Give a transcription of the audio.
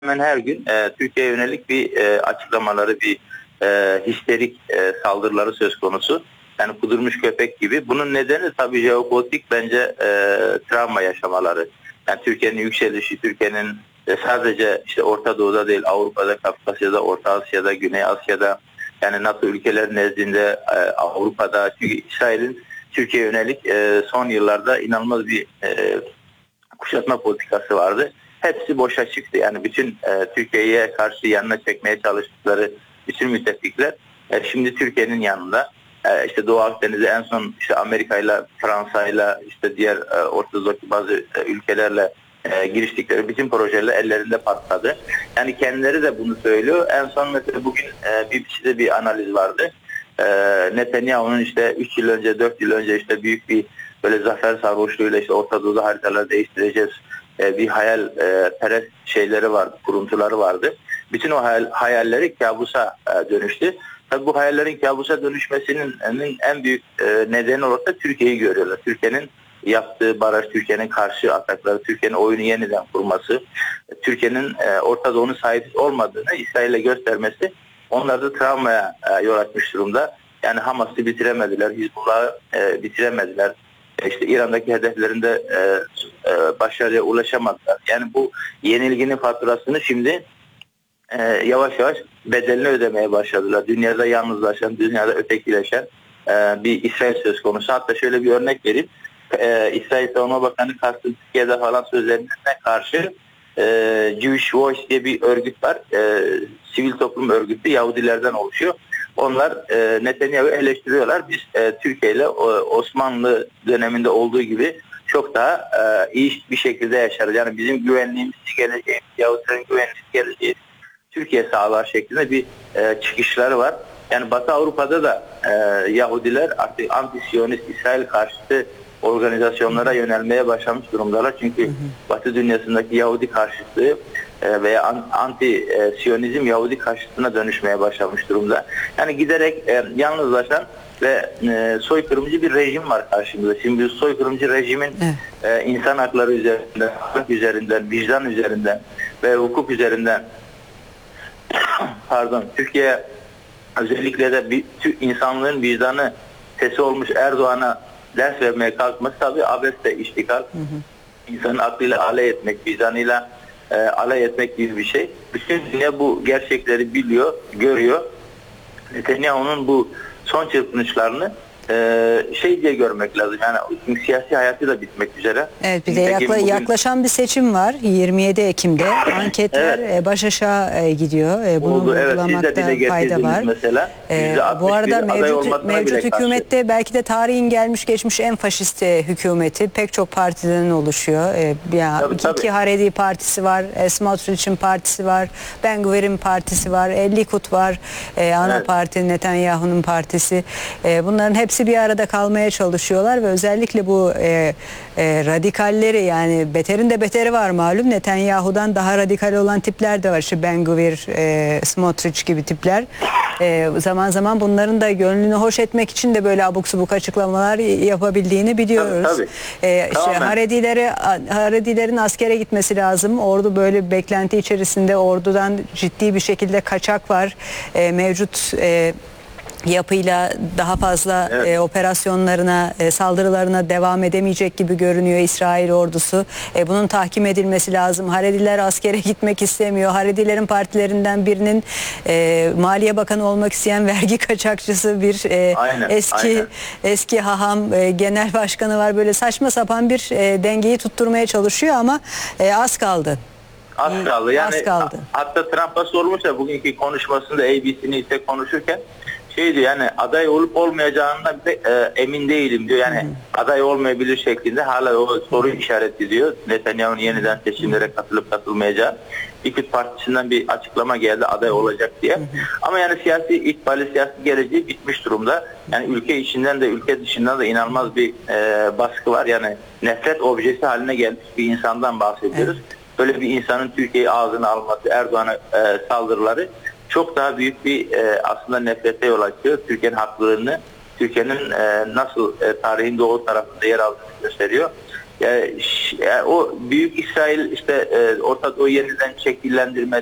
Hemen her gün Türkiye'ye yönelik bir açıklamaları, bir histerik saldırıları söz konusu. Yani kudurmuş köpek gibi. Bunun nedeni tabii jeopolitik bence travma yaşamaları. Yani Türkiye'nin yükselişi, Türkiye'nin sadece işte Orta Doğu'da değil, Avrupa'da, Kafkasya'da, Orta Asya'da, Güney Asya'da, yani NATO ülkeleri nezdinde Avrupa'da. Çünkü İsrail'in Türkiye'ye yönelik son yıllarda inanılmaz bir kuşatma politikası vardı. Hepsi boşa çıktı. Yani bütün Türkiye'ye karşı yanına çekmeye çalıştıkları bütün müttefikler şimdi Türkiye'nin yanında. İşte Doğu Akdeniz'e en son işte Amerika'yla, Fransa'yla, işte diğer Orta Doğu'daki bazı ülkelerle giriştikleri bütün projeler ellerinde patladı. Yani kendileri de bunu söylüyor. En son mesela bugün BBC'de bir analiz vardı. Netanyahu'nun işte 3 yıl önce, 4 yıl önce işte büyük bir böyle zafer sarhoşluğuyla işte Orta Doğu'da haritaları değiştireceğiz bir hayal perest şeyleri vardı, kuruntuları vardı. Bütün o hayalleri kabusa dönüştü. Tabii bu hayallerin kabusa dönüşmesinin en büyük nedeni olarak da Türkiye'yi görüyorlar. Türkiye'nin yaptığı baraj, Türkiye'nin karşı atakları, Türkiye'nin oyunu yeniden kurması, Türkiye'nin Orta Doğu'nun sahip olmadığını İsrail'e göstermesi onlarda travmaya yol açmış durumda. Yani Hamas'ı bitiremediler, Hizbullah'ı bitiremediler. İşte İran'daki hedeflerinde başarıya ulaşamadılar. Yani bu yenilginin faturasını şimdi yavaş yavaş bedelini ödemeye başladılar. Dünyada yalnızlaşan, dünyada ötekileşen bir İsrail söz konusu. Hatta şöyle bir örnek vereyim. İsrail Savunma Bakanı Kastım Türkiye'de falan sözlerine karşı Jewish Voice diye bir örgüt var. Sivil toplum örgütü Yahudilerden oluşuyor. Onlar Netanyahu'yu eleştiriyorlar. Biz Türkiye ile Osmanlı döneminde olduğu gibi çok daha iyi bir şekilde yaşarız. Yani bizim güvenliğimiz, geleceğimiz, Yahudilerin güvenliğimiz, geleceği Türkiye sağlar şeklinde bir çıkışları var. Yani Batı Avrupa'da da Yahudiler artık anti-Siyonist, İsrail karşıtı organizasyonlara yönelmeye başlamış durumdalar. Çünkü Batı dünyasındaki Yahudi karşıtlığı veya anti-Siyonizm Yahudi karşıtına dönüşmeye başlamış durumda. Yani giderek yalnızlaşan ve soykırımcı bir rejim var karşımızda. Şimdi bu soykırımcı rejimin insan hakları üzerinden, hak üzerinden, vicdan üzerinden ve hukuk üzerinden Türkiye özellikle de insanlığın vicdanı sesi olmuş Erdoğan'a ders vermeye kalkması tabii abesle iştikal. İnsanın aklıyla alay etmek, vicdanıyla alay etmek gibi bir şey. Bütün dünya bu gerçekleri biliyor, görüyor. Netanyahu'nun bu son çırpınışlarını diye görmek lazım. Yani siyasi hayatı da bitmek üzere. Evet, bir de yaklaşan bir seçim var. 27 Ekim'de anketler baş aşağı gidiyor. Bunu vurgulamakta fayda var. Mesela, bu arada mevcut hükümette belki de tarihin gelmiş geçmiş en faşist hükümeti. Pek çok partiden oluşuyor. İki Haredi partisi var, Smotrich'in partisi var, Ben Gvir'in partisi var, Likud var, ana parti Netanyahu'nun partisi. Bunların hepsi bir arada kalmaya çalışıyorlar ve özellikle bu radikalleri, yani beterin de beteri var malum. Netanyahu'dan daha radikal olan tipler de var. İşte Ben Gvir, Smotrich gibi tipler. Zaman zaman bunların da gönlünü hoş etmek için de böyle abuk subuk açıklamalar yapabildiğini biliyoruz. İşte Haredilerin askere gitmesi lazım. Ordu böyle bir beklenti içerisinde, ordudan ciddi bir şekilde kaçak var. Mevcut yapıyla daha fazla operasyonlarına, saldırılarına devam edemeyecek gibi görünüyor İsrail ordusu. Bunun tahkim edilmesi lazım. Harediler askere gitmek istemiyor. Haredilerin partilerinden birinin Maliye Bakanı olmak isteyen vergi kaçakçısı bir eski haham genel başkanı var. Böyle saçma sapan bir dengeyi tutturmaya çalışıyor ama az kaldı. Az kaldı. Yani hatta Trump'a sormuş ya bugünkü konuşmasında ABC'nin ise konuşurken yani aday olup olmayacağından emin değilim diyor. Yani aday olmayabilir şeklinde hala o soru işareti diyor. Netanyahu'nun yeniden seçimlere katılıp katılmayacağı. Likud Partisi'nden bir açıklama geldi aday olacak diye. Ama yani siyasi ikbali, siyasi geleceği bitmiş durumda. Yani ülke içinden de ülke dışından da inanılmaz bir baskı var. Yani nefret objesi haline gelmiş bir insandan bahsediyoruz. Böyle bir insanın Türkiye'yi ağzına alması, Erdoğan'a saldırıları çok daha büyük bir aslında nefrete yol açıyor. Türkiye'nin haklarını, Türkiye'nin nasıl tarihin doğu tarafında yer aldığını gösteriyor. o Büyük İsrail işte Orta Doğu yeniden şekillendirme,